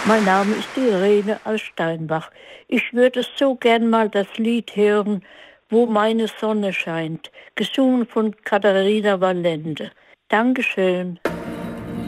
Mein Name ist Irene aus Steinbach. Ich würde so gern mal das Lied hören, Wo meine Sonne scheint, gesungen von Katharina Valente. Dankeschön.